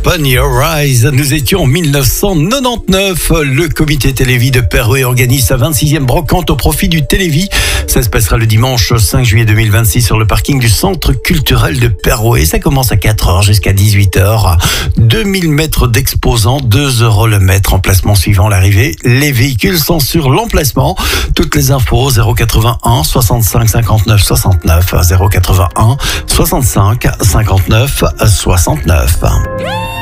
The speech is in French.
Open Your Eyes. Nous étions en 1999. Le comité Télévis de Perrouet organise sa 26e brocante au profit du Télévis. Ça se passera le dimanche 5 juillet 2026 sur le parking du Centre culturel de Perrouet. Ça commence à 4h jusqu'à 18h. 2000 mètres d'exposants, 2 € le mètre. Emplacement suivant l'arrivée. Les véhicules sont sur l'emplacement. Toutes les infos 081 65 59 69 081 65 59 69.